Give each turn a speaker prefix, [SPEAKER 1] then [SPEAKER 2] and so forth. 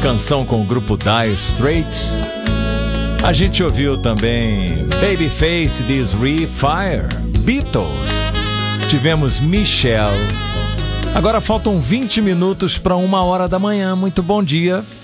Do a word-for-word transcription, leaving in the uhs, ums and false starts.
[SPEAKER 1] canção com o grupo Dire Straits. A gente ouviu também Babyface, This Re, Fire, Beatles. Tivemos Michelle. Agora faltam vinte minutos para uma hora da manhã. Muito bom dia.